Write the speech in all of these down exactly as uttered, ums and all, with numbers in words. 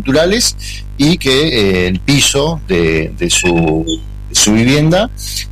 estructurales y que eh, el piso de, de su su vivienda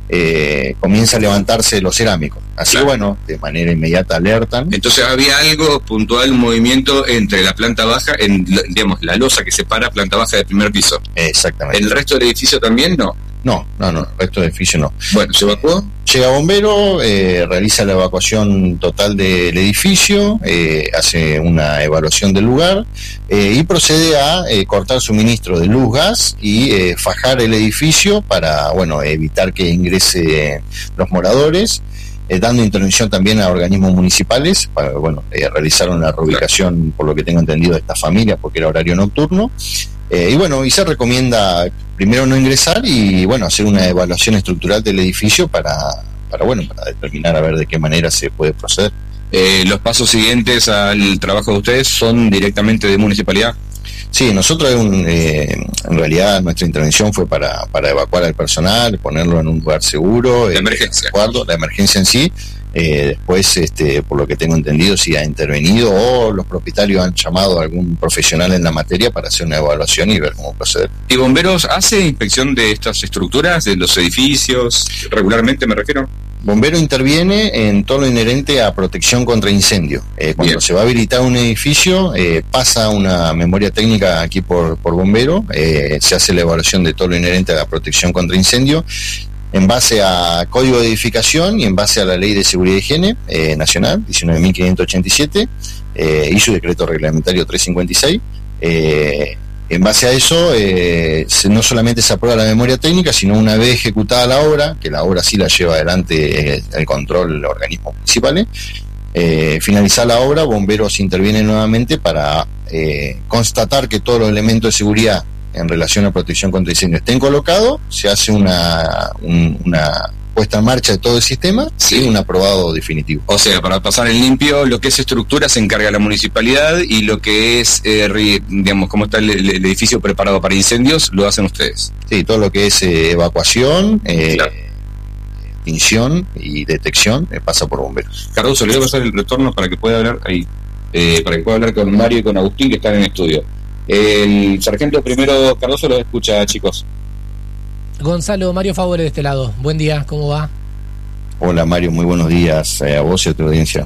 eh, comienza a levantarse los cerámicos. Así claro. que bueno, de manera inmediata alertan. Entonces había algo puntual, un movimiento entre la planta baja, en, digamos, la losa que separa planta baja del primer piso. Exactamente. ¿El resto del edificio también no? No, no, no, el resto del edificio no. Bueno, ¿se evacuó? Llega bombero, eh, realiza la evacuación total del edificio, eh, hace una evaluación del lugar eh, y procede a eh, cortar suministro de luz, gas y eh, fajar el edificio para, bueno, evitar que ingrese los moradores, eh, dando intervención también a organismos municipales para, bueno, eh, realizaron la reubicación, por lo que tengo entendido, de esta familia porque era horario nocturno. Eh, y bueno, y se recomienda primero no ingresar y bueno, hacer una evaluación estructural del edificio para, para bueno, para determinar a ver de qué manera se puede proceder. Eh, los pasos siguientes al trabajo de ustedes son directamente de municipalidad. Sí, nosotros un, eh, en realidad nuestra intervención fue para, para evacuar al personal, ponerlo en un lugar seguro, La eh, emergencia. evacuarlo, la emergencia en sí. Eh, después, este, por lo que tengo entendido, si ha intervenido o los propietarios han llamado a algún profesional en la materia para hacer una evaluación y ver cómo proceder. ¿Y bomberos hace inspección de estas estructuras, de los edificios, regularmente me refiero? Bombero interviene en todo lo inherente a protección contra incendio. Eh, cuando Bien. se va a habilitar un edificio, eh, pasa una memoria técnica aquí por, por bombero, eh, se hace la evaluación de todo lo inherente a la protección contra incendio, en base a código de edificación y en base a la ley de seguridad y higiene eh, nacional, diecinueve mil quinientos ochenta y siete, eh, y su decreto reglamentario trescientos cincuenta y seis. Eh, en base a eso, eh, se, no solamente se aprueba la memoria técnica, sino una vez ejecutada la obra, que la obra sí la lleva adelante eh, el control de organismos municipales, eh, finalizar la obra, bomberos intervienen nuevamente para eh, constatar que todos los elementos de seguridad en relación a protección contra incendio estén colocados, se hace una, un, una puesta en marcha de todo el sistema Sí. y un aprobado definitivo. O sea, para pasar en limpio, lo que es estructura se encarga la municipalidad y lo que es, eh, ri- digamos, cómo está el, el- el edificio preparado para incendios, lo hacen ustedes. Sí, todo lo que es eh, evacuación, eh, Claro. extinción y detección eh, pasa por bomberos. Cardoso, le voy a pasar el retorno para que pueda hablar ahí, eh, para que pueda hablar con Mario y con Agustín, que están en estudio. El sargento primero Cardoso lo escucha, chicos. Gonzalo, Mario Favore de este lado. Buen día, ¿cómo va? Hola Mario, muy buenos días eh, a vos y a tu audiencia.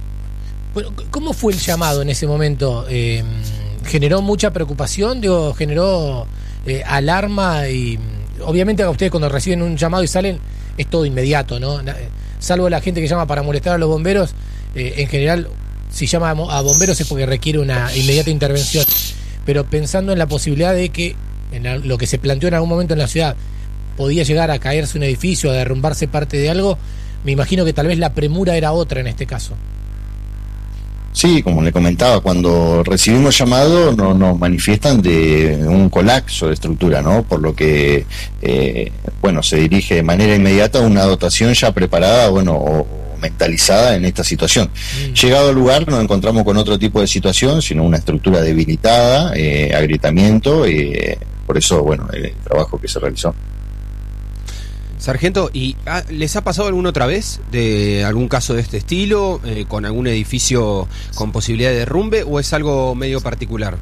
Bueno, ¿cómo fue el llamado en ese momento? Eh, ¿Generó mucha preocupación? Digo, ¿generó eh, alarma? Y obviamente a ustedes cuando reciben un llamado y salen, es todo inmediato, ¿no? Salvo la gente que llama para molestar a los bomberos, eh, en general, si llama a bomberos es porque requiere una inmediata intervención. Pero pensando en la posibilidad de que, en la, lo que se planteó en algún momento en la ciudad, podía llegar a caerse un edificio, a derrumbarse parte de algo, me imagino que tal vez la premura era otra en este caso. Sí, como le comentaba, cuando recibimos llamado no, nos manifiestan de un colapso de estructura, ¿no? Por lo que, eh, bueno, se dirige de manera inmediata a una dotación ya preparada, bueno, o mentalizada en esta situación. Mm. Llegado al lugar nos encontramos con otro tipo de situación, sino una estructura debilitada, eh, agrietamiento, eh, por eso, bueno, el trabajo que se realizó. Sargento, ¿y ah, les ha pasado alguna otra vez de algún caso de este estilo, eh, con algún edificio con posibilidad de derrumbe, o es algo medio particular?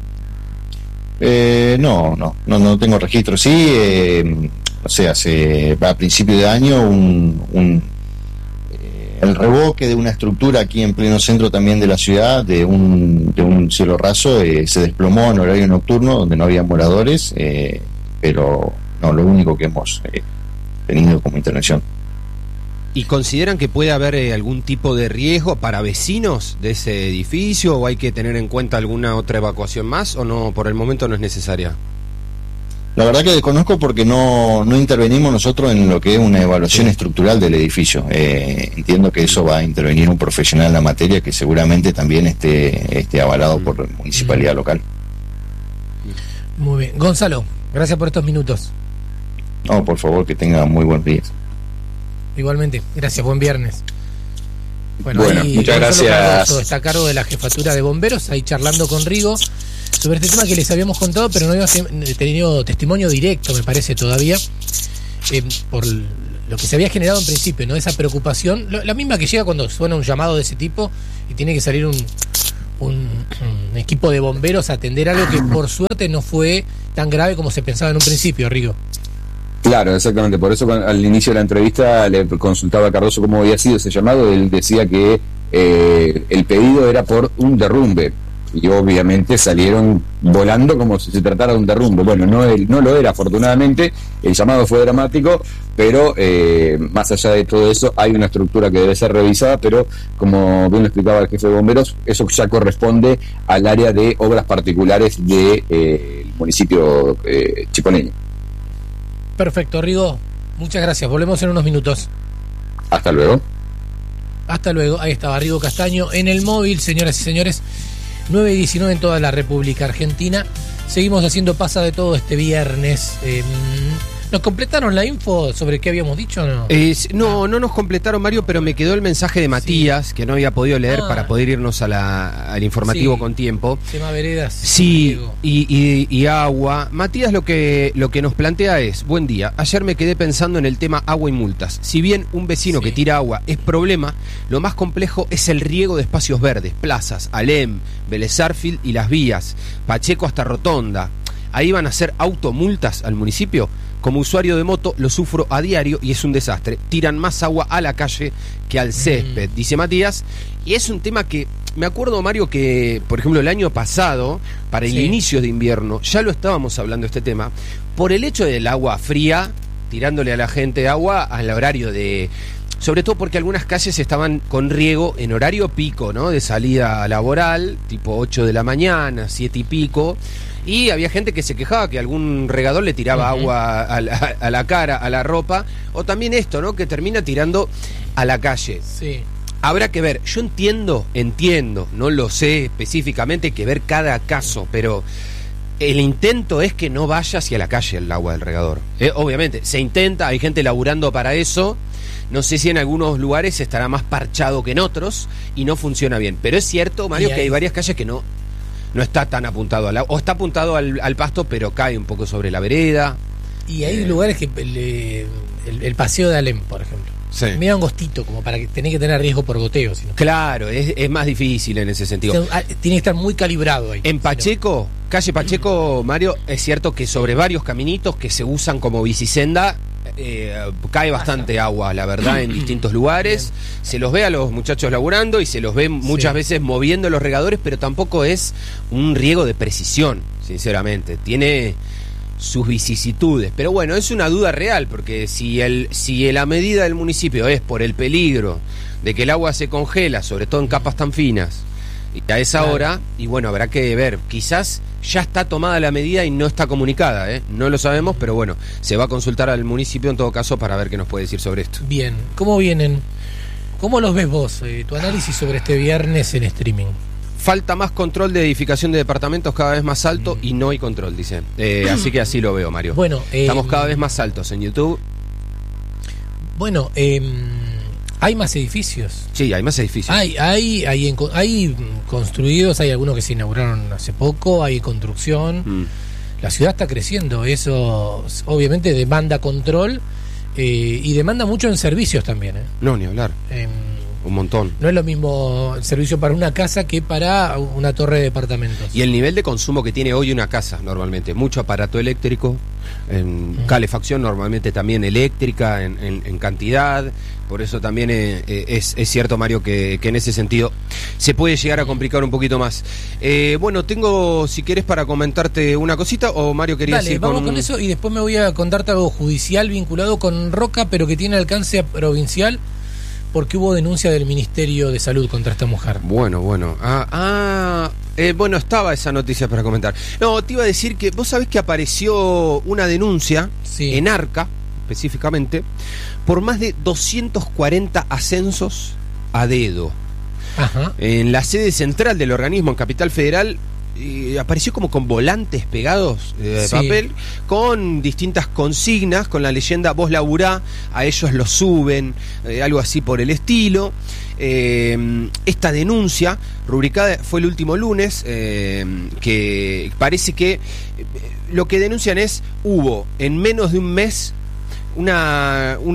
Eh, no, no, no, no tengo registro. Sí, eh, o sea, hace, a principio de año un, un eh, el revoque de una estructura aquí en pleno centro también de la ciudad, de un, de un cielo raso, eh, se desplomó en horario nocturno donde no había moradores, eh, pero no, lo único que hemos eh, tenido como intervención. ¿Y consideran que puede haber eh, algún tipo de riesgo para vecinos de ese edificio, o hay que tener en cuenta alguna otra evacuación más, o no, por el momento no es necesaria? La verdad que desconozco porque no, no intervenimos nosotros en lo que es una evaluación sí. estructural del edificio. Eh, entiendo que eso va a intervenir un profesional en la materia que seguramente también esté, esté avalado por la municipalidad local. Muy bien. Gonzalo, gracias por estos minutos. No, por favor, que tenga muy buen día. Igualmente, gracias, buen viernes. Bueno, bueno ahí, muchas gracias. Cardoso está a cargo de la jefatura de bomberos, ahí charlando con Rigo sobre este tema que les habíamos contado, pero no habíamos tenido testimonio directo, me parece, todavía, eh, por lo que se había generado en principio, ¿no? Esa preocupación, lo, la misma que llega cuando suena un llamado de ese tipo y tiene que salir un, un, un equipo de bomberos a atender algo que por suerte no fue tan grave como se pensaba en un principio, Rigo. Claro, exactamente. Por eso al inicio de la entrevista le consultaba a Cardoso cómo había sido ese llamado. Él decía que eh, el pedido era por un derrumbe. Y obviamente salieron volando como si se tratara de un derrumbe. Bueno, no, no lo era, afortunadamente. El llamado fue dramático, pero eh, más allá de todo eso, hay una estructura que debe ser revisada, pero como bien lo explicaba el jefe de bomberos, eso ya corresponde al área de obras particulares del de, eh, municipio eh, chiconeño. Perfecto, Rigo. Muchas gracias. Volvemos en unos minutos. Hasta luego. Hasta luego. Ahí estaba Rigo Castaño en el móvil, señoras y señores. nueve y diecinueve en toda la República Argentina. Seguimos haciendo Pasa de Todo este viernes. Eh, ¿Nos completaron la info sobre qué habíamos dicho o no? Eh, no, no nos completaron, Mario, pero me quedó el mensaje de Matías, sí, que no había podido leer ah. para poder irnos a la, al informativo sí. con tiempo. Tema veredas. Sí, y, y, y agua. Matías lo que, lo que nos plantea es, buen día, ayer me quedé pensando en el tema agua y multas. Si bien un vecino sí. que tira agua es problema, lo más complejo es el riego de espacios verdes, plazas, Alem, Vélez Sarsfield y las vías, Pacheco hasta Rotonda. Ahí van a hacer automultas al municipio. Como usuario de moto lo sufro a diario y es un desastre. Tiran más agua a la calle que al césped, mm. dice Matías. Y es un tema que, me acuerdo, Mario, que por ejemplo el año pasado, para el sí. inicio de invierno, ya lo estábamos hablando este tema, por el hecho del agua fría, tirándole a la gente agua al horario de... Sobre todo porque algunas calles estaban con riego en horario pico, ¿no? De salida laboral, tipo ocho de la mañana, siete y pico. Y había gente que se quejaba que algún regador le tiraba uh-huh. agua a la, a la cara, a la ropa. O también esto, ¿no? Que termina tirando a la calle. Sí. Habrá que ver. Yo entiendo, entiendo, no lo sé específicamente, hay que ver cada caso, pero... El intento es que no vaya hacia la calle el agua del regador. Eh, obviamente, se intenta, hay gente laburando para eso. No sé si en algunos lugares estará más parchado que en otros y no funciona bien. Pero es cierto, Mario, que hay varias calles que no, no está tan apuntado al agua. O está apuntado al, al pasto, pero cae un poco sobre la vereda. Y hay eh, lugares que le, el, el paseo de Alem, por ejemplo. Sí. Medio angostito, como para que tenés que tener riesgo por goteo. Sino. Claro, es, es más difícil en ese sentido. O sea, tiene que estar muy calibrado ahí. En Pacheco, sino... calle Pacheco, Mario, es cierto que sobre varios caminitos que se usan como bicisenda, eh, cae bastante agua, la verdad, en distintos lugares. Bien. Se los ve a los muchachos laburando y se los ve muchas sí. veces moviendo los regadores, pero tampoco es un riego de precisión, sinceramente. Tiene... sus vicisitudes, pero bueno, es una duda real, porque si el si la medida del municipio es por el peligro de que el agua se congela, sobre todo en capas tan finas, y a esa claro. hora, y bueno, habrá que ver, quizás ya está tomada la medida y no está comunicada, ¿eh? No lo sabemos, pero bueno, se va a consultar al municipio en todo caso para ver qué nos puede decir sobre esto. Bien, ¿cómo vienen? ¿Cómo los ves vos? Eh, tu análisis sobre este viernes en streaming. Falta más control de edificación de departamentos cada vez más alto mm. y no hay control, dice. Eh, así que así lo veo, Mario. Bueno, eh, estamos cada vez más altos en YouTube. Bueno, eh, hay más edificios. Sí, hay más edificios. Hay, hay, hay, en, hay construidos, hay algunos que se inauguraron hace poco, hay construcción. Mm. La ciudad está creciendo, eso obviamente demanda control eh, y demanda mucho en servicios también. ¿eh? No, ni hablar. Eh, Un montón. No es lo mismo el servicio para una casa que para una torre de departamentos. Y el nivel de consumo que tiene hoy una casa normalmente, mucho aparato eléctrico, en uh-huh. calefacción normalmente también eléctrica en, en, en cantidad, por eso también eh, es, es cierto, Mario, que, que en ese sentido se puede llegar a complicar un poquito más. Eh, bueno, tengo, si querés, para comentarte una cosita, o Mario quería decir. Dale, vamos con... con eso y después me voy a contarte algo judicial vinculado con Roca, pero que tiene alcance provincial, porque hubo denuncia del Ministerio de Salud contra esta mujer. Bueno, bueno. Ah, ah eh, bueno, estaba esa noticia para comentar. No, te iba a decir que vos sabés que apareció una denuncia sí. en Arca, específicamente, por más de doscientos cuarenta ascensos a dedo. Ajá. En la sede central del organismo en Capital Federal, Eh, apareció como con volantes pegados eh, de sí. papel, con distintas consignas, con la leyenda vos laburá, a ellos lo suben, eh, algo así por el estilo. Eh, esta denuncia, rubricada, fue el último lunes, eh, que parece que eh, lo que denuncian es, hubo en menos de un mes una... una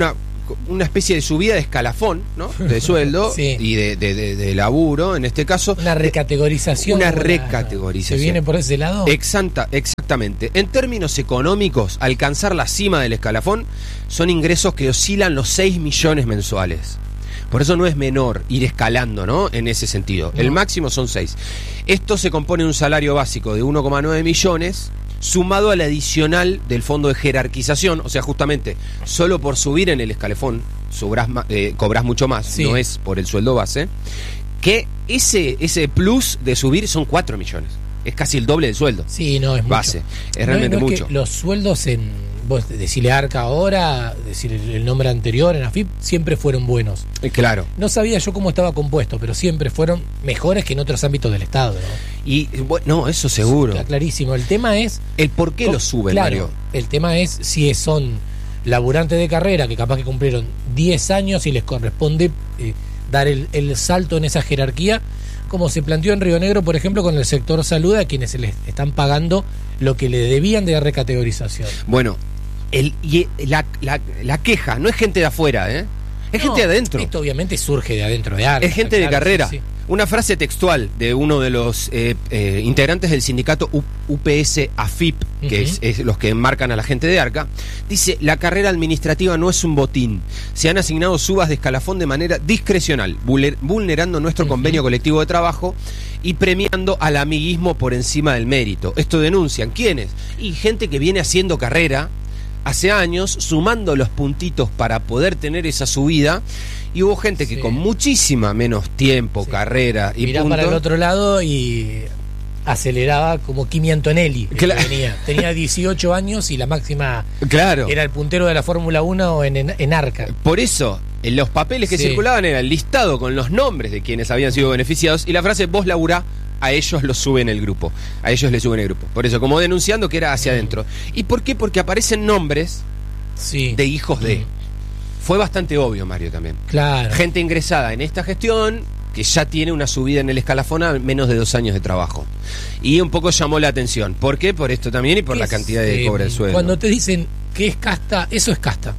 una especie de subida de escalafón, ¿no? De sueldo sí. y de, de, de, de laburo, en este caso. Una recategorización. Una una, recategorización. ¿Se viene por ese lado? Exacta, exactamente. En términos económicos, alcanzar la cima del escalafón son ingresos que oscilan los seis millones mensuales. Por eso no es menor ir escalando, ¿no? En ese sentido. No. El máximo son seis. Esto se compone de un salario básico de uno coma nueve millones, sumado al adicional del fondo de jerarquización, o sea, justamente, solo por subir en el escalafón sobrás, eh, cobrás mucho más, sí. No es por el sueldo base, que ese, ese plus de subir son cuatro millones. Es casi el doble del sueldo. Sí, no, es base. mucho. Es realmente no, no mucho. Es que los sueldos en, vos decirle Arca ahora, decir el, el nombre anterior, en A F I P, siempre fueron buenos. Eh, claro. No sabía yo cómo estaba compuesto, pero siempre fueron mejores que en otros ámbitos del Estado, ¿no? Y, bueno, no, eso seguro. Está clarísimo. El tema es... El por qué lo suben, claro, Mario. El tema es si son laburantes de carrera, que capaz que cumplieron diez años y les corresponde eh, dar el, el salto en esa jerarquía, como se planteó en Río Negro, por ejemplo, con el sector salud, a quienes se les están pagando lo que le debían de recategorización. Bueno, el, y la, la, la queja no es gente de afuera, ¿eh? Es no, gente de adentro. Esto obviamente surge de adentro de Arca. Es gente claro, de carrera. Sí, sí. Una frase textual de uno de los eh, eh, integrantes del sindicato U P S A F I P, que uh-huh. es, es los que enmarcan a la gente de Arca, dice: la carrera administrativa no es un botín. Se han asignado subas de escalafón de manera discrecional, vulnerando nuestro uh-huh. convenio colectivo de trabajo y premiando al amiguismo por encima del mérito. Esto denuncian. ¿Quiénes? Y gente que viene haciendo carrera hace años, sumando los puntitos para poder tener esa subida. Y hubo gente que sí. con muchísima menos tiempo, sí. carrera y mirá punto, para el otro lado y aceleraba como Kimi Antonelli. Claro. Tenía, tenía dieciocho años y la máxima claro. era el puntero de la Fórmula uno en, en, en Arca. Por eso, en los papeles que sí. circulaban era el listado con los nombres de quienes habían sido beneficiados y la frase vos laburá, a ellos los suben el grupo. A ellos les suben el grupo. Por eso, como denunciando que era hacia mm. adentro. ¿Y por qué? Porque aparecen nombres sí. de hijos de... Mm. Fue bastante obvio, Mario, también. Claro. Gente ingresada en esta gestión que ya tiene una subida en el escalafón a menos de dos años de trabajo. Y un poco llamó la atención. ¿Por qué? Por esto también y por la cantidad de eh, cobra del sueldo. Cuando te dicen que es casta, eso es casta.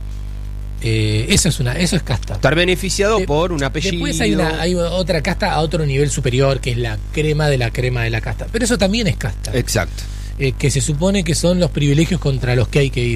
Eh, eso es una, eso es casta. Estar beneficiado de, por un apellido. Después hay, una, hay otra casta a otro nivel superior, que es la crema de la crema de la casta. Pero eso también es casta. Exacto. Eh, que se supone que son los privilegios contra los que hay que ir.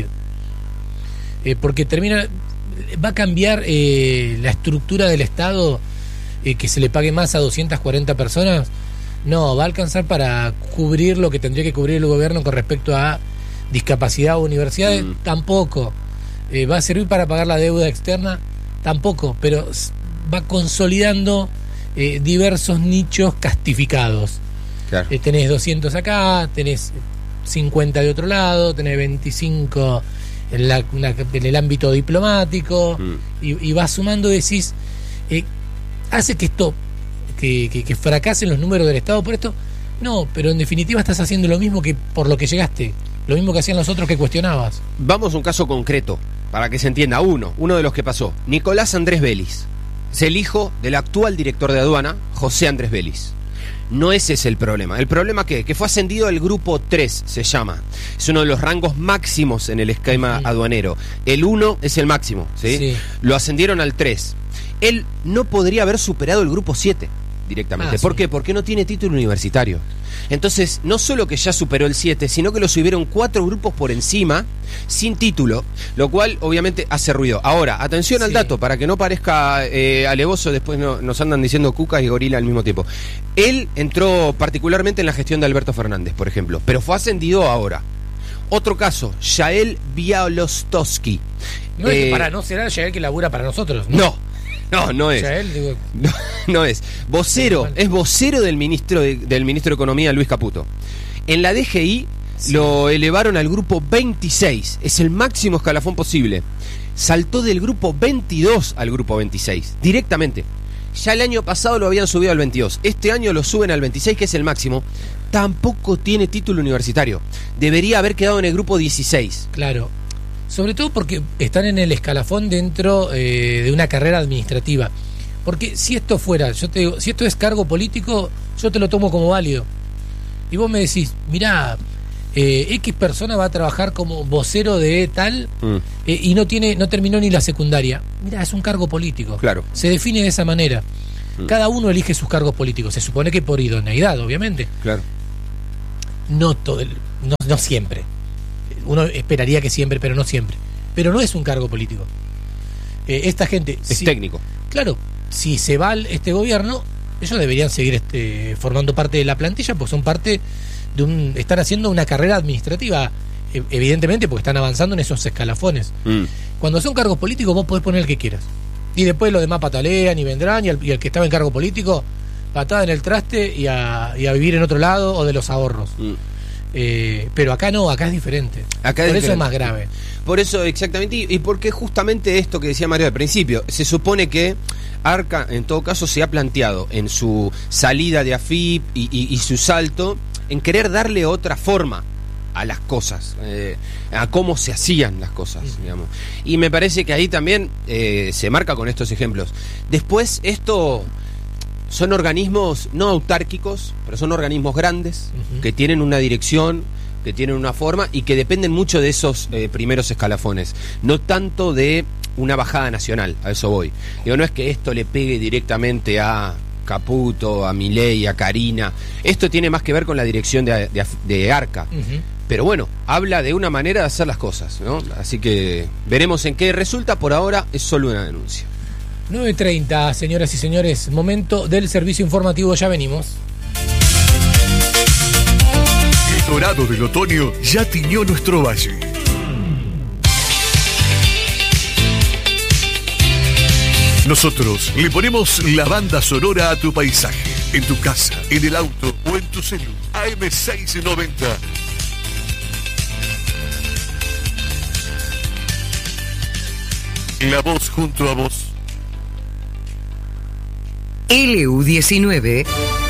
Eh, porque termina... va a cambiar eh, la estructura del Estado, eh, que se le pague más a doscientas cuarenta personas. No, va a alcanzar para cubrir lo que tendría que cubrir el gobierno con respecto a discapacidad o universidades. Mm. Tampoco. Eh, va a servir para pagar la deuda externa. Tampoco. Pero va consolidando eh, diversos nichos castificados. Claro. Eh, tenés doscientos acá, tenés cincuenta de otro lado, tenés veinticinco en, la, una, en el ámbito diplomático, mm. y, y vas sumando, decís, eh, hace que esto, que, que, que fracasen los números del Estado por esto. No, pero en definitiva estás haciendo lo mismo que por lo que llegaste, lo mismo que hacían los otros que cuestionabas. Vamos a un caso concreto, para que se entienda. Uno, uno de los que pasó, Nicolás Andrés Vélez, es el hijo del actual director de aduana, José Andrés Vélez. No ese es el problema. ¿El problema qué? Que fue ascendido al grupo tres, se llama. Es uno de los rangos máximos en el esquema uh-huh. aduanero. El uno es el máximo, ¿sí? Sí. Lo ascendieron al tres. Él no podría haber superado el grupo siete directamente. Ah, ¿Por sí. qué? Porque no tiene título universitario. Entonces, no solo que ya superó el siete, sino que lo subieron cuatro grupos por encima, sin título, lo cual obviamente hace ruido. Ahora, atención al sí. dato, para que no parezca eh, alevoso, después no, nos andan diciendo cuca y gorila al mismo tiempo. Él entró particularmente en la gestión de Alberto Fernández, por ejemplo, pero fue ascendido ahora. Otro caso, Yael Bialostowski. No eh, es que para no será Yael que labura para nosotros, ¿no? No. No, no es. Yael, digo... no, no es. Vocero, es vocero del ministro de, del ministro de Economía, Luis Caputo. En la D G I sí. lo elevaron al grupo veintiséis. Es el máximo escalafón posible. Saltó del grupo veintidós al grupo veintiséis, directamente. Ya el año pasado lo habían subido al veintidós. Este año lo suben al veintiséis, que es el máximo. Tampoco tiene título universitario. Debería haber quedado en el grupo dieciséis. Claro. Sobre todo porque están en el escalafón dentro eh, de una carrera administrativa. Porque si esto fuera, yo te digo, si esto es cargo político, yo te lo tomo como válido. Y vos me decís, mirá, eh, X persona va a trabajar como vocero de tal mm. eh, y no tiene, no terminó ni la secundaria. Mira, es un cargo político. Claro. Se define de esa manera. Mm. Cada uno elige sus cargos políticos. Se supone que por idoneidad, obviamente. Claro. No todo, no, no siempre. Uno esperaría que siempre, pero no siempre. Pero no es un cargo político. Eh, esta gente... Es si, técnico. Claro, si se va este gobierno, ellos deberían seguir este, formando parte de la plantilla, porque son parte de un... Están haciendo una carrera administrativa, evidentemente, porque están avanzando en esos escalafones. Mm. Cuando son cargos políticos, vos podés poner el que quieras. Y después los demás patalean y vendrán, y el, y el que estaba en cargo político, patada en el traste y a, y a vivir en otro lado o de los ahorros. Mm. Eh, pero acá no, acá es diferente. Acá es Por diferente. eso es más grave. Por eso, exactamente, y, y porque justamente esto que decía Mario al principio, se supone que Arca, en todo caso, se ha planteado en su salida de A F I P y, y, y su salto, en querer darle otra forma a las cosas, eh, a cómo se hacían las cosas, sí. digamos. Y me parece que ahí también eh, se marca con estos ejemplos. Después, esto... Son organismos no autárquicos, pero son organismos grandes, uh-huh. que tienen una dirección, que tienen una forma y que dependen mucho de esos eh, primeros escalafones, no tanto de una bajada nacional, a eso voy. Digo, no es que esto le pegue directamente a Caputo, a Milei, a Karina, esto tiene más que ver con la dirección de, de, de Arca. Uh-huh. Pero bueno, habla de una manera de hacer las cosas, ¿no? Así que veremos en qué resulta. Por ahora es solo una denuncia. nueve treinta, señoras y señores, momento del servicio informativo, ya venimos. El dorado del otoño ya tiñó nuestro valle. Nosotros le ponemos la banda sonora a tu paisaje, en tu casa, en el auto o en tu celu. A M seiscientos noventa. La voz junto a vos. L U diecinueve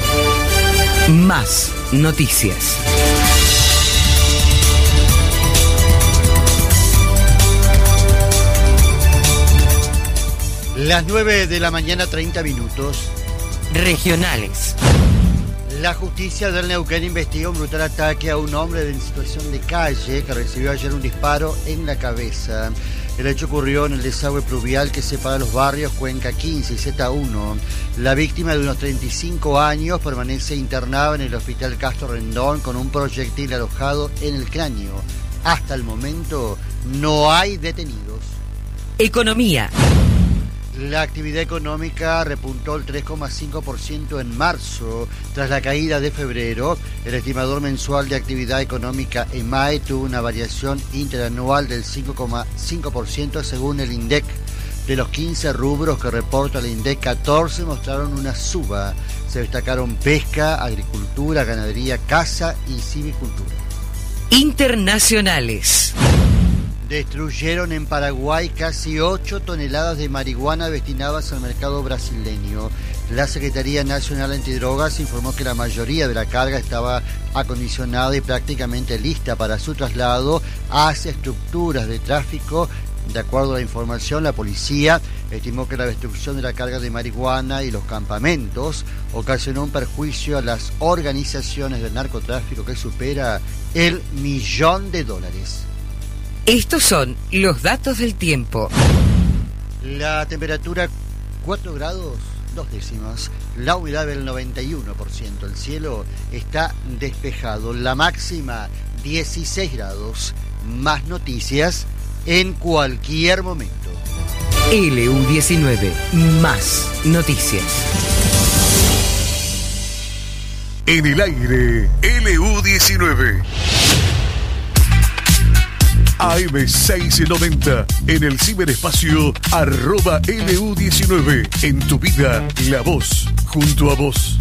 más noticias. Las nueve de la mañana, treinta minutos. Regionales. La justicia del Neuquén investiga un brutal ataque a un hombre en situación de calle que recibió ayer un disparo en la cabeza. El hecho ocurrió en el desagüe pluvial que separa los barrios Cuenca quince y Z uno. La víctima, de unos treinta y cinco años, permanece internada en el hospital Castro Rendón con un proyectil alojado en el cráneo. Hasta el momento no hay detenidos. Economía. La actividad económica repuntó el tres coma cinco por ciento en marzo, tras la caída de febrero. El estimador mensual de actividad económica E M A E tuvo una variación interanual del cinco coma cinco por ciento según el INDEC. De los quince rubros que reporta el INDEC, catorce mostraron una suba. Se destacaron pesca, agricultura, ganadería, caza y silvicultura. Internacionales. Destruyeron en Paraguay casi ocho toneladas de marihuana destinadas al mercado brasileño. La Secretaría Nacional Antidrogas informó que la mayoría de la carga estaba acondicionada y prácticamente lista para su traslado hacia estructuras de tráfico. De acuerdo a la información, la policía estimó que la destrucción de la carga de marihuana y los campamentos ocasionó un perjuicio a las organizaciones del narcotráfico que supera el millón de dólares. Estos son los datos del tiempo. La temperatura cuatro grados, dos décimas. La humedad del noventa y uno por ciento. El cielo está despejado. La máxima dieciséis grados. Más noticias en cualquier momento. L U diecinueve más noticias. En el aire, L U diecinueve. A M seiscientos noventa, en el ciberespacio, arroba L U diecinueve. En tu vida, la voz, junto a vos.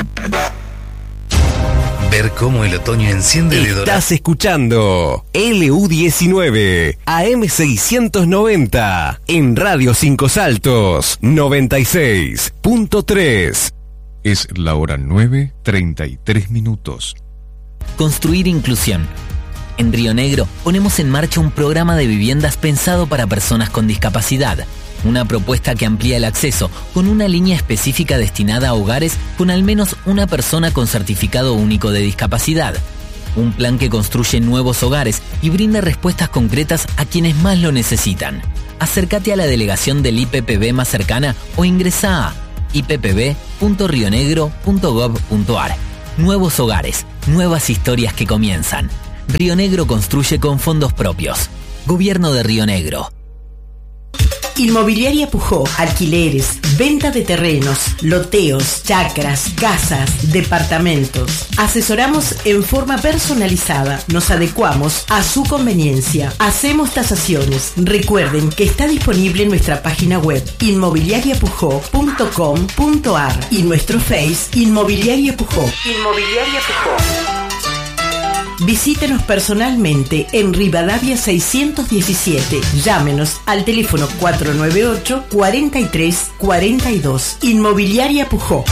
Ver cómo el otoño enciende de dorado. Estás escuchando L U diecinueve, A M seiscientos noventa, en Radio Cinco Saltos, noventa y seis punto tres. Es la hora nueve, treinta y tres minutos. Construir inclusión. En Río Negro ponemos en marcha un programa de viviendas pensado para personas con discapacidad. Una propuesta que amplía el acceso con una línea específica destinada a hogares con al menos una persona con certificado único de discapacidad. un plan que construye nuevos hogares y brinda respuestas concretas a quienes más lo necesitan. Acércate a la delegación del I P P B más cercana o ingresa a i p p b punto rionegro punto gov punto a r. Nuevos hogares, nuevas historias que comienzan. Río Negro construye con fondos propios. Gobierno de Río Negro. Inmobiliaria Pujó, alquileres, venta de terrenos, loteos, chacras, casas, departamentos. Asesoramos en forma personalizada, nos adecuamos a su conveniencia. Hacemos tasaciones. Recuerden que está disponible en nuestra página web inmobiliaria pujó punto com punto a r y nuestro Face Inmobiliaria Pujó. Inmobiliaria Pujó. Visítenos personalmente en Rivadavia seiscientos diecisiete. Llámenos al teléfono cuatro nueve ocho, cuarenta y tres, cuarenta y dos. Inmobiliaria Pujó.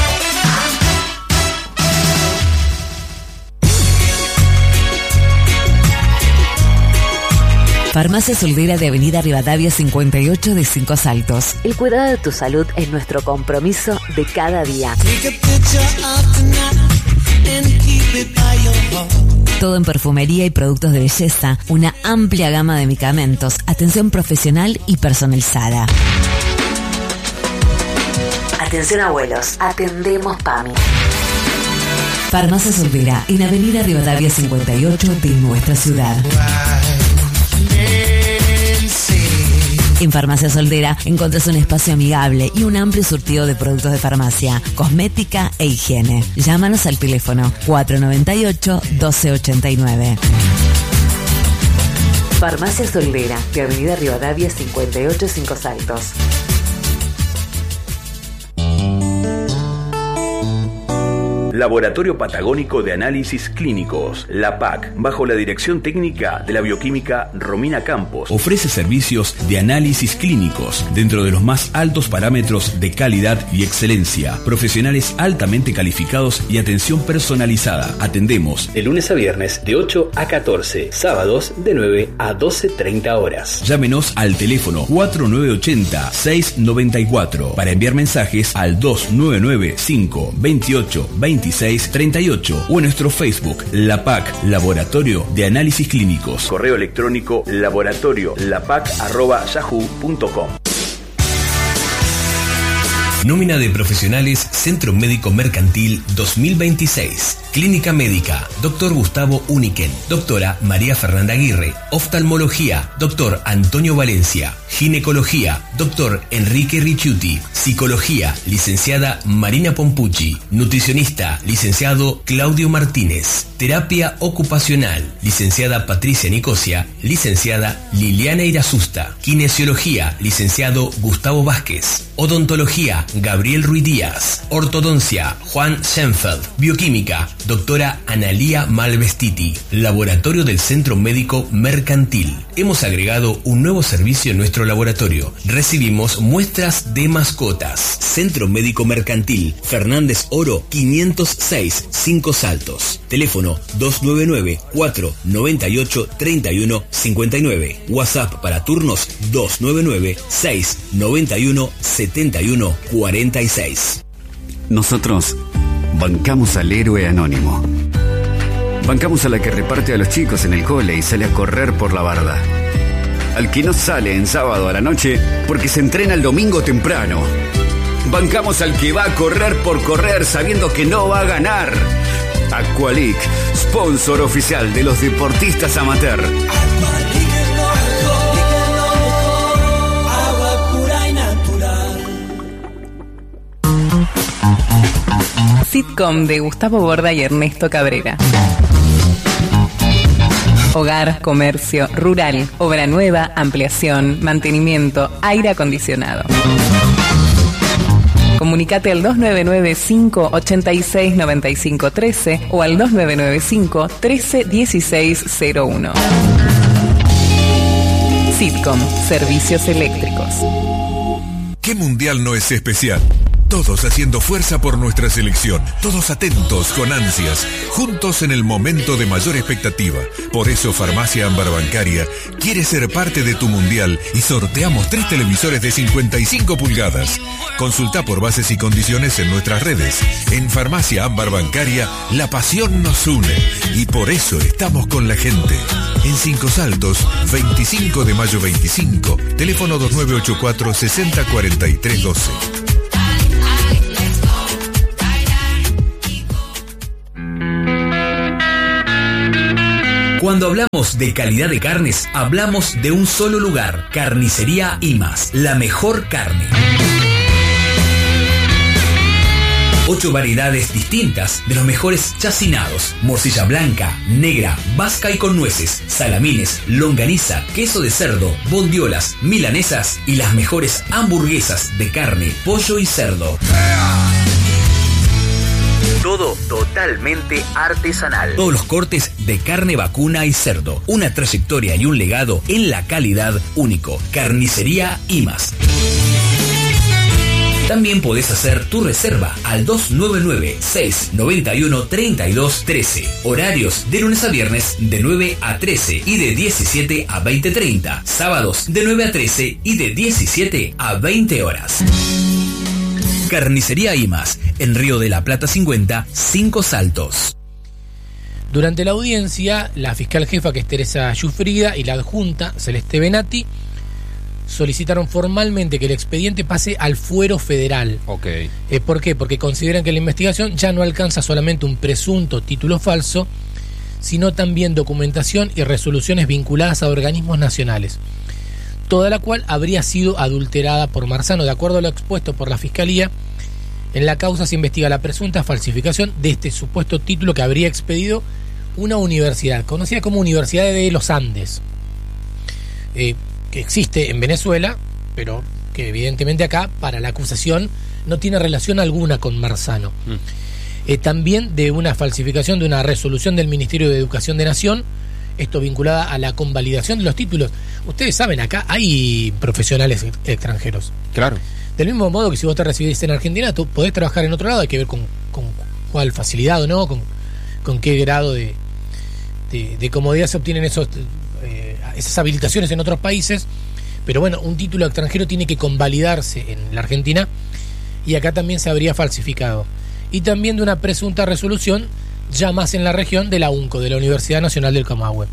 Farmacia Soldera de Avenida Rivadavia cincuenta y ocho de Cinco Saltos. El cuidado de tu salud es nuestro compromiso de cada día. Todo en perfumería y productos de belleza, una amplia gama de medicamentos, atención profesional y personalizada. Atención abuelos, atendemos PAMI. Farmacia Soldera en Avenida Rivadavia cincuenta y ocho de nuestra ciudad. En Farmacia Soldera encuentras un espacio amigable y un amplio surtido de productos de farmacia, cosmética e higiene. Llámanos al teléfono cuatro nueve ocho, doce ochenta y nueve. Farmacia Soldera de Avenida Rivadavia cincuenta y ocho, Cinco Saltos. Laboratorio Patagónico de Análisis Clínicos, la P A C, bajo la dirección técnica de la bioquímica Romina Campos, ofrece servicios de análisis clínicos dentro de los más altos parámetros de calidad y excelencia, profesionales altamente calificados y atención personalizada. Atendemos de lunes a viernes de ocho a catorce, sábados de nueve a doce treinta horas. Llámenos al teléfono cuatro nueve ocho cero, seis nueve cuatro para enviar mensajes al dos nueve nueve cinco, veintiocho, veintiséis treinta y ocho o en nuestro Facebook, La P A C, Laboratorio de Análisis Clínicos. Correo electrónico laboratorio lapac arroba yahoo punto com. Nómina de profesionales Centro Médico Mercantil dos mil veintiséis. Clínica Médica, doctor Gustavo Uniken, doctora María Fernanda Aguirre, oftalmología, doctor Antonio Valencia, ginecología, doctor Enrique Ricciuti, psicología, licenciada Marina Pompucci, nutricionista, licenciado Claudio Martínez, terapia ocupacional, licenciada Patricia Nicosia, licenciada Liliana Irasusta, kinesiología, licenciado Gustavo Vázquez, odontología, Gabriel Ruiz Díaz, ortodoncia, Juan Schenfeld, bioquímica, doctora Analía Malvestiti, laboratorio del Centro Médico Mercantil. Hemos agregado un nuevo servicio en nuestro laboratorio. Recibimos muestras de mascotas. Centro Médico Mercantil, Fernández Oro quinientos seis, Cinco Saltos. Teléfono dos nueve nueve, cuatro nueve ocho, tres uno cinco nueve. WhatsApp para turnos dos nueve nueve, seis nueve uno, siete uno cuatro seis. Nosotros bancamos al héroe anónimo. Bancamos a la que reparte a los chicos en el cole y sale a correr por la barda. Al que no sale en sábado a la noche porque se entrena el domingo temprano. Bancamos al que va a correr por correr sabiendo que no va a ganar. Aqualic, sponsor oficial de los deportistas amateur. Sitcom de Gustavo Borda y Ernesto Cabrera. Hogar, comercio, rural, obra nueva, ampliación, mantenimiento, aire acondicionado. Comunicate al dos nueve nueve cinco, ocho seis, nueve cinco uno tres o al dos nueve nueve cinco, trece, dieciséis cero uno. Sitcom, servicios eléctricos. ¿Qué mundial no es especial? Todos haciendo fuerza por nuestra selección, todos atentos con ansias, juntos en el momento de mayor expectativa. Por eso Farmacia Ámbar Bancaria quiere ser parte de tu mundial y sorteamos tres televisores de cincuenta y cinco pulgadas. Consulta por bases y condiciones en nuestras redes. En Farmacia Ámbar Bancaria, la pasión nos une y por eso estamos con la gente. En Cinco Saltos, veinticinco de mayo veinticinco, teléfono dos nueve ocho cuatro, seis cero cuatro tres uno dos. Cuando hablamos de calidad de carnes, hablamos de un solo lugar, Carnicería Imas, la mejor carne. Ocho variedades distintas de los mejores chacinados, morcilla blanca, negra, vasca y con nueces, salamines, longaniza, queso de cerdo, bondiolas, milanesas y las mejores hamburguesas de carne, pollo y cerdo. Todo totalmente artesanal. Todos los cortes de carne vacuna y cerdo. Una trayectoria y un legado en la calidad único. Carnicería Imas. También podés hacer tu reserva al dos nueve nueve, seis nueve uno, tres dos uno tres. Horarios de lunes a viernes de nueve a trece y de diecisiete a veinte treinta. Sábados de nueve a trece y de diecisiete a veinte horas. Carnicería Imas, en Río de la Plata cincuenta, Cinco Saltos. Durante la audiencia, la fiscal jefa, que es Teresa Giuffrida, y la adjunta, Celeste Benatti, solicitaron formalmente que el expediente pase al fuero federal. Ok. Eh, ¿Por qué? Porque consideran que la investigación ya no alcanza solamente un presunto título falso, sino también documentación y resoluciones vinculadas a organismos nacionales, toda la cual habría sido adulterada por Marzano. De acuerdo a lo expuesto por la Fiscalía, en la causa se investiga la presunta falsificación de este supuesto título que habría expedido una universidad, conocida como Universidad de los Andes, eh, que existe en Venezuela, pero que evidentemente acá, para la acusación, no tiene relación alguna con Marzano. Mm. Eh, también de una falsificación de una resolución del Ministerio de Educación de Nación, esto vinculada a la convalidación de los títulos. Ustedes saben, acá hay profesionales extranjeros. Claro. Del mismo modo que si vos te recibís en Argentina, tú podés trabajar en otro lado, hay que ver con, con cuál facilidad o no, con, con qué grado de, de, de comodidad se obtienen esos, eh, esas habilitaciones en otros países. Pero bueno, un título extranjero tiene que convalidarse en la Argentina y acá también se habría falsificado. Y también de una presunta resolución, ya más en la región, de la UNCO, de la Universidad Nacional del Camagüey.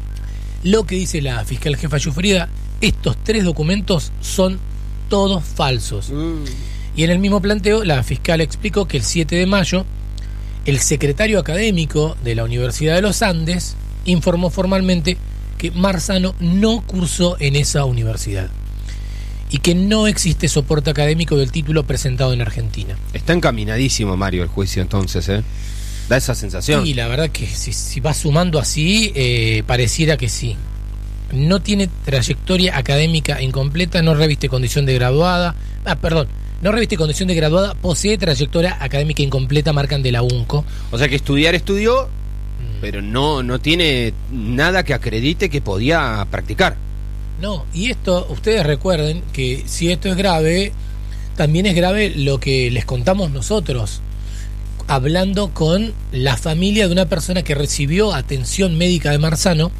Lo que dice la fiscal jefa Giuffrida, estos tres documentos son todos falsos. Mm. Y en el mismo planteo, la fiscal explicó que el siete de mayo, el secretario académico de la Universidad de los Andes informó formalmente que Marzano no cursó en esa universidad y que no existe soporte académico del título presentado en Argentina. Está encaminadísimo, Mario, el juicio entonces, ¿eh? Da esa sensación. Sí, la verdad que si, si va sumando así, eh, pareciera que sí. No tiene trayectoria académica incompleta, no reviste condición de graduada. Ah, perdón, no reviste condición de graduada, posee trayectoria académica incompleta, marcan de la UNCO. O sea que estudiar estudió, mm. pero no, no tiene nada que acredite que podía practicar. No, y esto, ustedes recuerden que si esto es grave, también es grave lo que les contamos nosotros, hablando con la familia de una persona que recibió atención médica de Marzano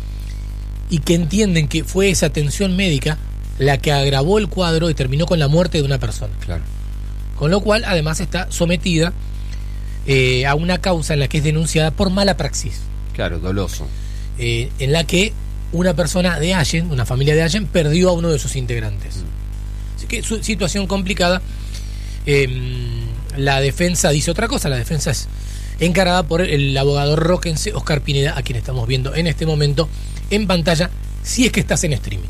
y que entienden que fue esa atención médica la que agravó el cuadro y terminó con la muerte de una persona. Claro. Con lo cual, además, está sometida eh, a una causa en la que es denunciada por mala praxis. Claro, doloso. Eh, en la que una persona de Allen, una familia de Allen, perdió a uno de sus integrantes. Mm. Así que su situación complicada. Eh, La defensa dice otra cosa, la defensa es encarada por el abogado roquense Oscar Pineda, a quien estamos viendo en este momento en pantalla, si es que estás en streaming.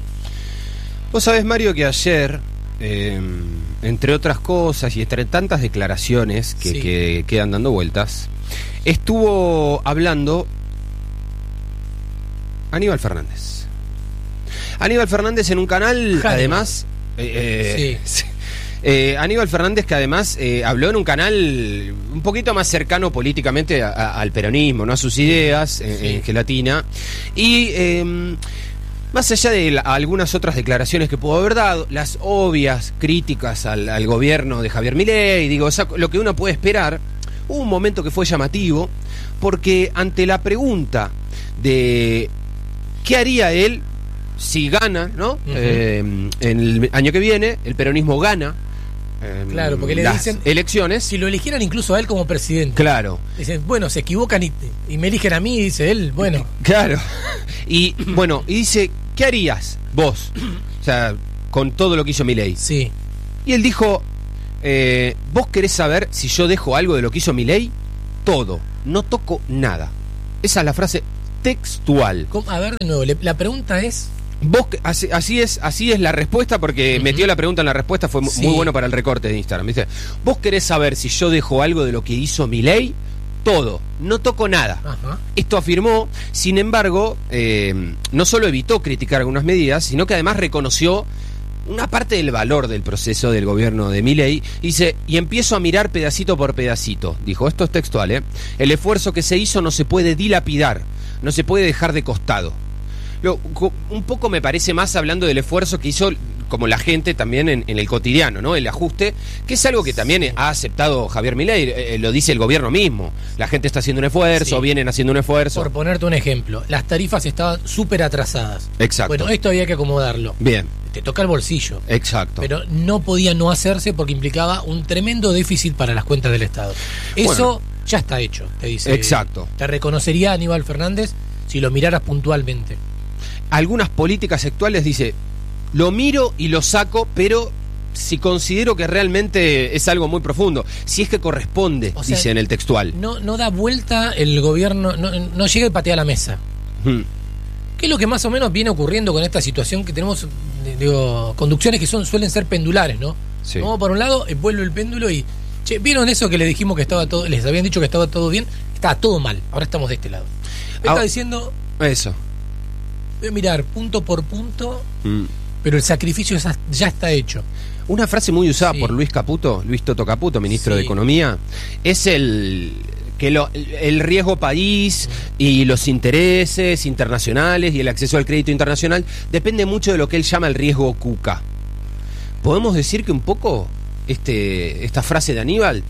Vos sabés, Mario, que ayer, eh, entre otras cosas y entre tantas declaraciones que, sí. que quedan dando vueltas, estuvo hablando Aníbal Fernández. Aníbal Fernández en un canal, Hannibal. además... Eh, eh, sí. Eh, Aníbal Fernández, que además eh, habló en un canal un poquito más cercano políticamente a, a, al peronismo, no a sus ideas, en, sí. en Gelatina, y eh, Más allá de la, algunas otras declaraciones que pudo haber dado, las obvias críticas al, al gobierno de Javier Milei, digo, o sea, lo que uno puede esperar, hubo un momento que fue llamativo, porque ante la pregunta de qué haría él si gana, ¿no? Uh-huh. Eh, en el año que viene, el peronismo gana. Eh, claro, porque le las dicen elecciones. Si lo eligieran incluso a él como presidente. Claro. Dicen, bueno, se equivocan y, y me eligen a mí, dice él, bueno. Claro. Y bueno, y dice, ¿qué harías vos? O sea, con todo lo que hizo Milei. Sí. Y él dijo, eh, ¿vos querés saber si yo dejo algo de lo que hizo Milei? Todo. No toco nada. Esa es la frase textual. ¿Cómo? A ver, de nuevo, le, la pregunta es... Vos, así, así es así es la respuesta, porque uh-huh. metió la pregunta en la respuesta, fue sí. muy bueno para el recorte de Instagram. Dice, ¿vos querés saber si yo dejo algo de lo que hizo Milei? Todo, no toco nada. Uh-huh. Esto afirmó, sin embargo, eh, no solo evitó criticar algunas medidas, sino que además reconoció una parte del valor del proceso del gobierno de Milei. Dice, y empiezo a mirar pedacito por pedacito. Dijo, esto es textual, ¿eh? El esfuerzo que se hizo no se puede dilapidar, no se puede dejar de costado. Lo, un poco me parece más hablando del esfuerzo que hizo como la gente también en, en el cotidiano, ¿no? El ajuste, que es algo que también sí. ha aceptado Javier Milei, eh, lo dice el gobierno mismo. La gente está haciendo un esfuerzo, sí. vienen haciendo un esfuerzo. Por ponerte un ejemplo, las tarifas estaban súper atrasadas. Exacto. Bueno, esto había que acomodarlo. Bien. Te toca el bolsillo. Exacto. Pero no podía no hacerse porque implicaba un tremendo déficit para las cuentas del Estado. Eso bueno, ya está hecho, te dice. Exacto. Te reconocería Aníbal Fernández si lo miraras puntualmente. Algunas políticas actuales dice, lo miro y lo saco, pero si considero que realmente es algo muy profundo, si es que corresponde, o sea, dice en el textual. No, no da vuelta el gobierno, no, no llega y patea la mesa. Hmm. ¿Qué es lo que más o menos viene ocurriendo con esta situación que tenemos, digo, conducciones que son suelen ser pendulares, ¿no? Sí. Como por un lado, vuelve el péndulo y, che, ¿vieron eso que les dijimos que estaba todo, les habían dicho que estaba todo bien? Estaba todo mal, ahora estamos de este lado. Está ah, diciendo... Eso. Voy a mirar punto por punto, mm. pero el sacrificio ya está hecho. Una frase muy usada sí. por Luis Caputo, Luis Toto Caputo, ministro sí. de Economía, es el que lo, el riesgo país y los intereses internacionales y el acceso al crédito internacional depende mucho de lo que él llama el riesgo cuca. ¿Podemos decir que un poco este esta frase de Aníbal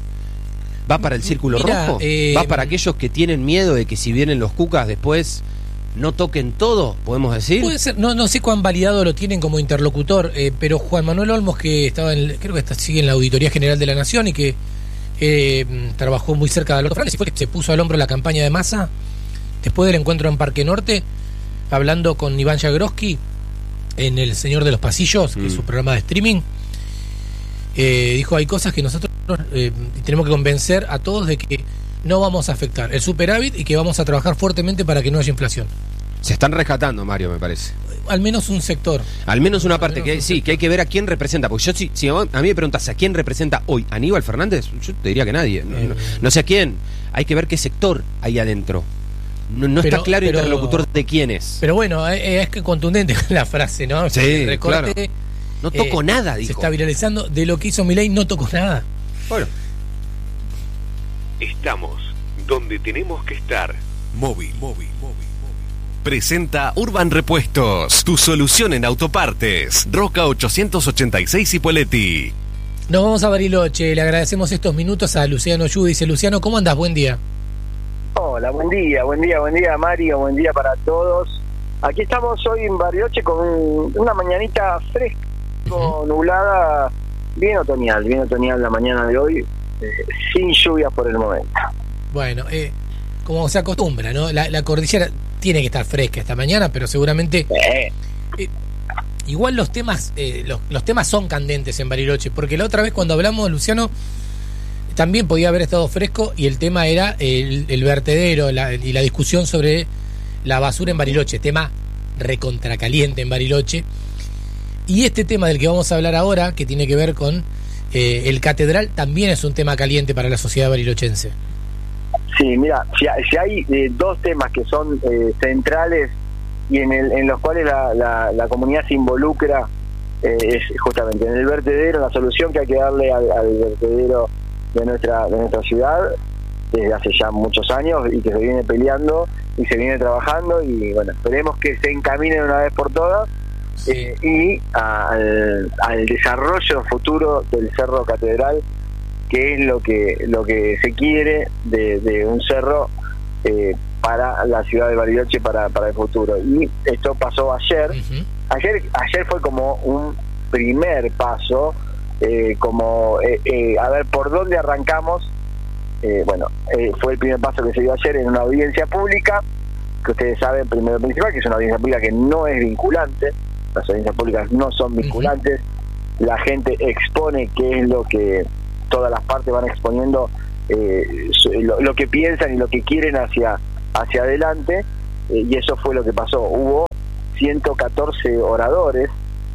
va para el círculo Mira, rojo? Eh, ¿Va para aquellos que tienen miedo de que si vienen los cucas después no toquen todo, podemos decir? Puede ser, no, no sé cuán validado lo tienen como interlocutor, eh, pero Juan Manuel Olmos, que estaba en, creo que está, sigue en la Auditoría General de la Nación y que eh, trabajó muy cerca de Alberto Fernández, y fue que se puso al hombro la campaña de Massa, después del encuentro en Parque Norte, hablando con Iván Jagroski en El Señor de los Pasillos, mm. que es su programa de streaming, eh, dijo, hay cosas que nosotros eh, tenemos que convencer a todos de que no vamos a afectar el superávit y que vamos a trabajar fuertemente para que no haya inflación. Se están rescatando, Mario, me parece. Al menos un sector. Al menos una parte, menos que un sí, sector. Que hay que ver a quién representa. Porque yo, si, si a mí me preguntas a quién representa hoy Aníbal Fernández, yo te diría que nadie. No, no, no sé a quién. Hay que ver qué sector hay adentro. No, no pero, está claro el interlocutor de quién es. Pero bueno, es que contundente la frase, ¿no? Sí, el recorte, claro. No toco eh, nada, dijo. Se está viralizando. De lo que hizo Milei no tocó nada. Bueno. Estamos donde tenemos que estar. Móvil, móvil, móvil, móvil. Presenta Urban Repuestos, tu solución en autopartes. Roca ochocientos ochenta y seis Ipoleti. Nos vamos a Bariloche. Le agradecemos estos minutos a Luciano Yu. Dice, Luciano, ¿cómo andás? Buen día. Hola, buen día, buen día, buen día, Mario. Buen día para todos. Aquí estamos hoy en Bariloche con una mañanita fresca, uh-huh. nublada, bien otoñal, bien otoñal la mañana de hoy. Eh, sin lluvias por el momento. Bueno, eh, como se acostumbra, ¿no? La, la cordillera tiene que estar fresca esta mañana, pero seguramente eh. Eh, igual los temas eh, los, los temas son candentes en Bariloche, porque la otra vez cuando hablamos, Luciano, también podía haber estado fresco y el tema era el, el vertedero la, y la discusión sobre la basura en Bariloche, tema recontracaliente en Bariloche. Y este tema del que vamos a hablar ahora, que tiene que ver con Eh, el Catedral, también es un tema caliente para la sociedad barilochense. Sí, mira, si, si hay eh, dos temas que son eh, centrales y en, el, en los cuales la, la, la comunidad se involucra, eh, es justamente en el vertedero, la solución que hay que darle al, al vertedero de nuestra de nuestra ciudad, desde hace ya muchos años y que se viene peleando y se viene trabajando, y bueno, esperemos que se encaminen una vez por todas eh, y al, al desarrollo futuro del Cerro Catedral, que es lo que lo que se quiere de, de un cerro eh, para la ciudad de Bariloche para, para el futuro. Y esto pasó ayer. Uh-huh. ayer ayer fue como un primer paso, eh, como eh, eh, a ver por dónde arrancamos. Eh, bueno, eh, fue el primer paso que se dio ayer en una audiencia pública, que ustedes saben, primero y principal, que es una audiencia pública que no es vinculante. Las audiencias públicas no son vinculantes. Uh-huh. La gente expone qué es lo que todas las partes van exponiendo, eh, lo, lo que piensan y lo que quieren hacia hacia adelante, eh, y eso fue lo que pasó. Hubo ciento catorce oradores,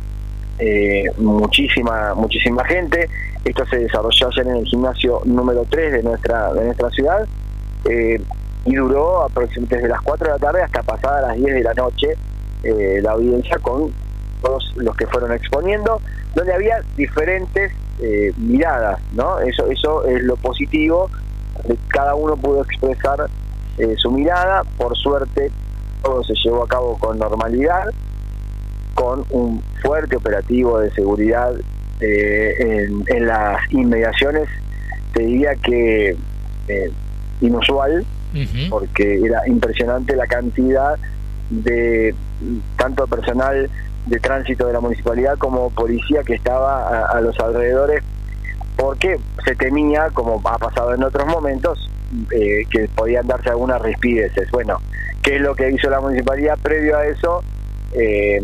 eh, muchísima muchísima gente. Esto se desarrolló ayer en el gimnasio número tres de nuestra de nuestra ciudad, eh, y duró aproximadamente desde las cuatro de la tarde hasta pasadas las diez de la noche, eh, la audiencia con todos los que fueron exponiendo, donde había diferentes eh, miradas, ¿no? Eso eso es lo positivo. Cada uno pudo expresar eh, su mirada. Por suerte todo se llevó a cabo con normalidad, con un fuerte operativo de seguridad eh, en, en las inmediaciones, te diría que eh, inusual, uh-huh. porque era impresionante la cantidad de tanto personal de tránsito de la municipalidad como policía que estaba a, a los alrededores, porque se temía, como ha pasado en otros momentos, eh, que podían darse algunas rispideces. Bueno, ¿qué es lo que hizo la municipalidad previo a eso? Eh,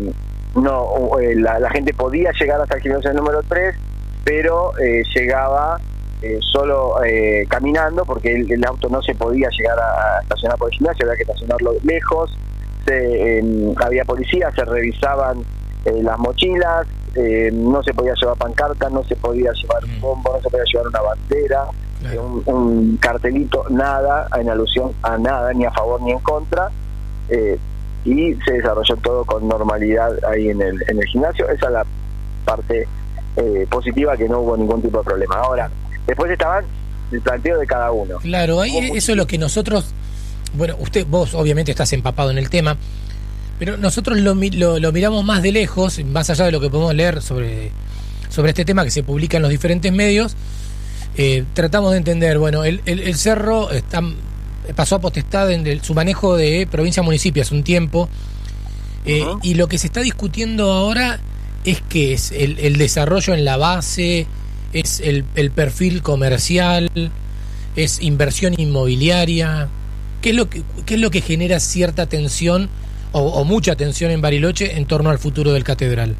no eh, la, la gente podía llegar hasta el gimnasio número tres, pero eh, llegaba eh, solo eh, caminando, porque el, el auto no se podía llegar a, a estacionar por el gimnasio, había que estacionarlo lejos. Se, eh, había policía, se revisaban eh, las mochilas, eh, no se podía llevar pancarta, no se podía llevar un bombo, no se podía llevar una bandera, eh, un, un cartelito, nada en alusión a nada, ni a favor ni en contra, eh, y se desarrolló todo con normalidad ahí en el, en el gimnasio. Esa es la parte eh, positiva, que no hubo ningún tipo de problema. Ahora, después estaban el planteo de cada uno. Claro, ahí eso es lo que nosotros, bueno, usted, vos obviamente estás empapado en el tema, pero nosotros lo, lo, lo miramos más de lejos, más allá de lo que podemos leer sobre, sobre este tema que se publica en los diferentes medios. Eh, tratamos de entender, bueno, el, el, el cerro está, pasó a potestad en el, su manejo de provincia-municipio hace un tiempo, eh, uh-huh. y lo que se está discutiendo ahora es que es el, el desarrollo en la base, es el, el perfil comercial, es inversión inmobiliaria. ¿Qué es lo que, qué es lo que genera cierta tensión o, o mucha tensión en Bariloche en torno al futuro del Catedral?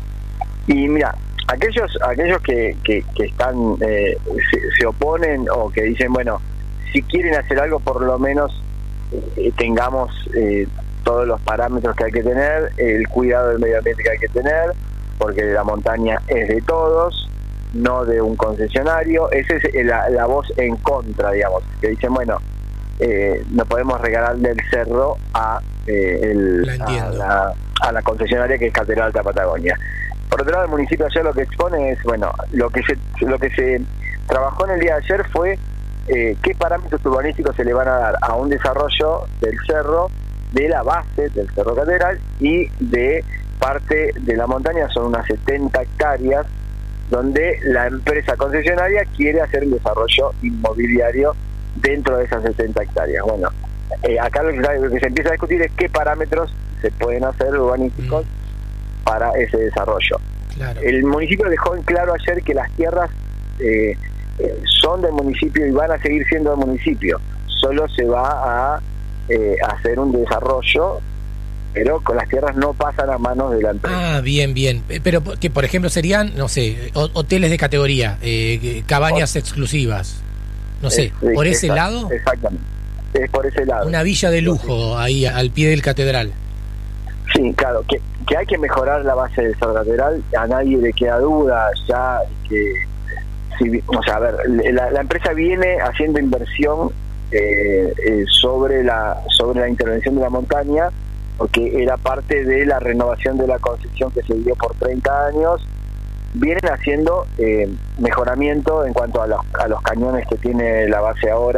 Y mira, aquellos aquellos que, que, que están eh, se, se oponen, o que dicen, bueno, si quieren hacer algo, por lo menos eh, tengamos eh, todos los parámetros que hay que tener, el cuidado del medio ambiente que hay que tener, porque la montaña es de todos, no de un concesionario. Esa es la, la voz en contra, digamos, que dicen, bueno, Eh, no podemos regalarle el cerro a, eh, el, a, la, a la concesionaria que es Catedral Alta Patagonia. Por otro lado, el municipio ayer lo que expone es, bueno, lo que se lo que se trabajó en el día de ayer fue eh, qué parámetros urbanísticos se le van a dar a un desarrollo del cerro, de la base del Cerro Catedral y de parte de la montaña. Son unas setenta hectáreas donde la empresa concesionaria quiere hacer el desarrollo inmobiliario dentro de esas setenta hectáreas. Bueno, eh, acá lo que, lo que se empieza a discutir es qué parámetros se pueden hacer urbanísticos mm. para ese desarrollo. Claro. El municipio dejó en claro ayer que las tierras eh, eh, son del municipio y van a seguir siendo del municipio. Solo se va a eh, hacer un desarrollo, pero con las tierras no pasan a manos de la empresa. Ah, bien, bien. Pero que, por ejemplo, serían, no sé, hoteles de categoría, eh, cabañas o exclusivas. No sé, es, ¿por ese exact, lado? Exactamente, es por ese lado. Una villa de lujo ahí al pie del Catedral. Sí, claro, que, que hay que mejorar la base del Cerro Catedral, a nadie le queda duda ya que, si, o sea, a ver, la, la empresa viene haciendo inversión eh, eh, sobre la sobre la intervención de la montaña, porque era parte de la renovación de la concesión que se dio por treinta años. Vienen haciendo eh, mejoramiento en cuanto a los, a los cañones que tiene la base ahora, que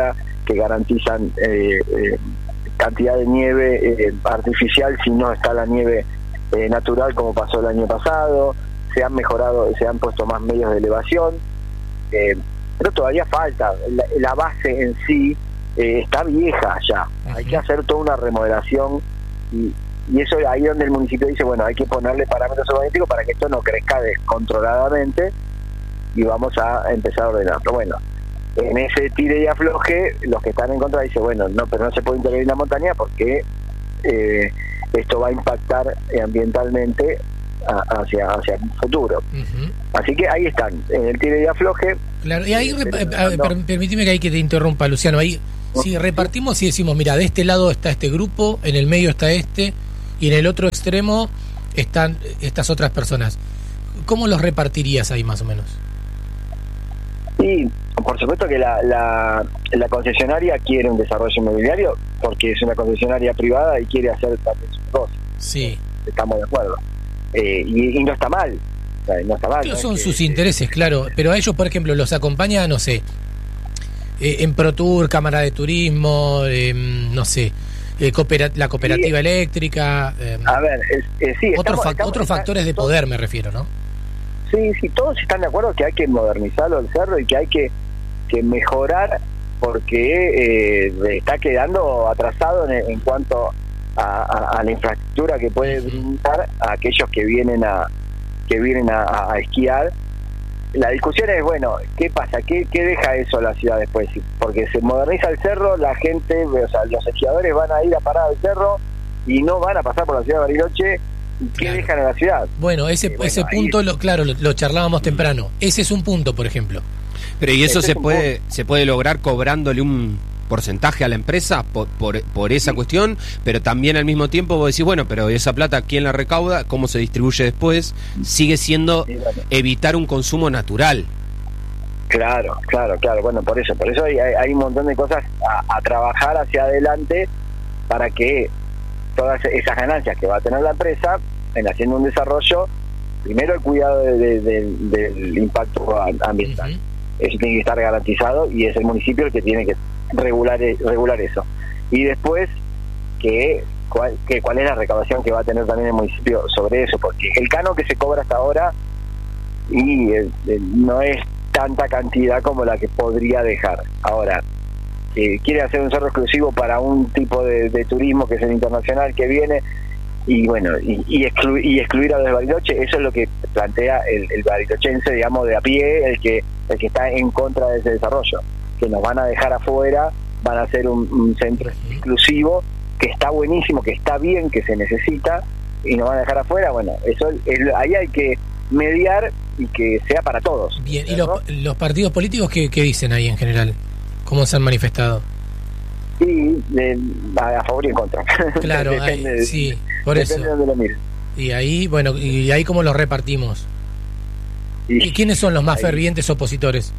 que garantizan eh, eh, cantidad de nieve eh, artificial si no está la nieve eh, natural, como pasó el año pasado. Se han mejorado, se han puesto más medios de elevación, eh, pero todavía falta. La, la base en sí eh, está vieja ya. Uh-huh. Hay que hacer toda una remodelación y, y eso ahí donde el municipio dice, bueno, hay que ponerle parámetros urbanísticos para que esto no crezca descontroladamente y vamos a empezar a ordenarlo. Bueno, en ese tire y afloje, los que están en contra dicen, bueno, no, pero no se puede intervenir la montaña porque eh, esto va a impactar ambientalmente a, hacia hacia el futuro. Uh-huh. Así que ahí están, en el tire y afloje. Claro, y ahí, eh, a, no. per, permíteme que ahí que te interrumpa, Luciano, ahí ¿no? Si repartimos y decimos, mira, de este lado está este grupo, en el medio está este, y en el otro extremo están estas otras personas, ¿cómo los repartirías ahí más o menos? Sí, por supuesto que la, la, la concesionaria quiere un desarrollo inmobiliario porque es una concesionaria privada y quiere hacer también sus cosas. Sí. Estamos de acuerdo. Eh, y, y no está mal. O sea, no está mal. Pero ¿no? son que, sus intereses, claro. Pero a ellos, por ejemplo, los acompaña, no sé, eh, en ProTour, Cámara de Turismo, eh, no sé, eh, coopera- la cooperativa sí, eléctrica. Eh, a ver, es, eh, sí. Otros, estamos, fa- estamos, otros está, factores de poder, me refiero, ¿no? Sí, sí, todos están de acuerdo que hay que modernizarlo el cerro y que hay que, que mejorar porque eh, está quedando atrasado en, en cuanto a, a, a la infraestructura que puede brindar a aquellos que vienen a que vienen a, a esquiar. La discusión es, bueno, ¿qué pasa? ¿Qué, qué deja eso a la ciudad después? Porque se moderniza el cerro, la gente, o sea, los esquiadores van a ir a parar al cerro y no van a pasar por la ciudad de Bariloche. ¿Qué claro. dejan en la ciudad? Bueno, ese eh, bueno, ese punto, ahí... lo, claro, lo, lo charlábamos temprano. Ese es un punto, por ejemplo. Pero ¿y eso ese se puede punto. se puede lograr cobrándole un porcentaje a la empresa por por, por esa sí. cuestión? Pero también al mismo tiempo vos decís, bueno, pero esa plata, ¿quién la recauda? ¿Cómo se distribuye después? Sigue siendo sí, bueno. evitar un consumo natural. Claro, claro, claro. Bueno, por eso, por eso hay, hay un montón de cosas a, a trabajar hacia adelante para que todas esas ganancias que va a tener la empresa en haciendo un desarrollo, primero el cuidado de, de, de, del impacto ambiental. Uh-huh. Eso tiene que estar garantizado y es el municipio el que tiene que regular regular eso. Y después, que cuál, que cuál es la recaudación que va a tener también el municipio sobre eso, porque el canon que se cobra hasta ahora y eh, eh, no es tanta cantidad como la que podría dejar. Ahora, Eh, quiere hacer un cerro exclusivo para un tipo de, de turismo que es el internacional que viene y bueno y, y, exclu- y excluir a los de Bariloche. Eso es lo que plantea el, el barilochense, digamos, de a pie, el que el que está en contra de ese desarrollo, que nos van a dejar afuera, van a hacer un, un centro exclusivo que está buenísimo, que está bien, que se necesita y nos van a dejar afuera. Bueno, eso es, ahí hay que mediar y que sea para todos. Bien, ¿y los, los partidos políticos qué, qué dicen ahí en general? ¿Cómo se han manifestado? Sí, de, a, a favor y en contra. Claro, ahí, de, sí, por eso. De donde lo mires. Y ahí, bueno, y ahí cómo los repartimos. ¿Y, ¿Y quiénes son los más ahí. fervientes opositores?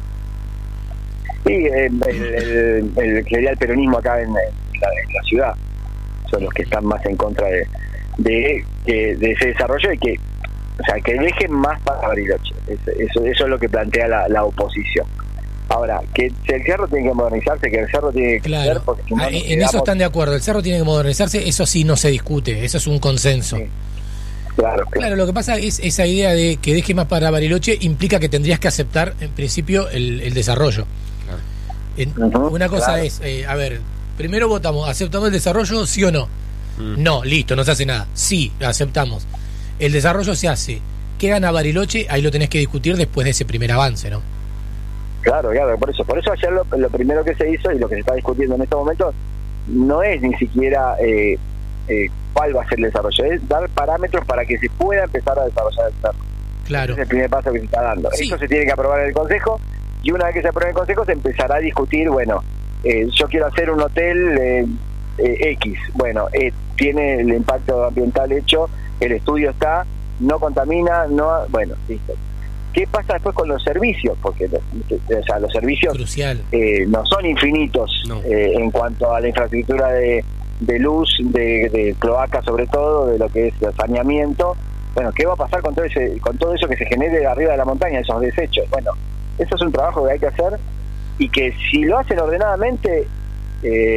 Sí, el, el, el, el que sería el peronismo acá en, en, la, en la ciudad. Son los que están más en contra de, de, de, de ese desarrollo y que, o sea, que dejen más para Bariloche. Eso, eso, eso es lo que plantea la, la oposición. Ahora, que si el cerro tiene que modernizarse, que el cerro tiene que claro. crecer, porque si no, ah, en quedamos... eso están de acuerdo, el cerro tiene que modernizarse, eso sí no se discute, eso es un consenso. Sí. Claro, claro. Claro, lo que pasa es esa idea de que deje más para Bariloche implica que tendrías que aceptar en principio el, el desarrollo. Claro. En, uh-huh, una cosa claro. es, eh, a ver, primero votamos, ¿aceptamos el desarrollo, sí o no? Mm. No, listo, no se hace nada. Sí, aceptamos. El desarrollo se hace. ¿Qué gana Bariloche? Ahí lo tenés que discutir después de ese primer avance, ¿no? Claro, claro, por eso por eso ayer lo, lo primero que se hizo y lo que se está discutiendo en estos momentos no es ni siquiera eh, eh, cuál va a ser el desarrollo, es dar parámetros para que se pueda empezar a desarrollar el cerro. Claro. Ese es el primer paso que se está dando. Sí. Eso se tiene que aprobar en el Consejo y una vez que se apruebe en el Consejo se empezará a discutir, bueno, eh, yo quiero hacer un hotel eh, eh, X, bueno, eh, tiene el impacto ambiental hecho, el estudio está, no contamina, no, bueno, listo. ¿Qué pasa después con los servicios? Porque o sea, los servicios eh, no son infinitos no. Eh, en cuanto a la infraestructura de, de luz, de, de cloaca sobre todo, de lo que es el saneamiento. Bueno, ¿qué va a pasar con todo ese, con todo eso que se genere arriba de la montaña, esos desechos? Bueno, eso es un trabajo que hay que hacer y que si lo hacen ordenadamente Eh,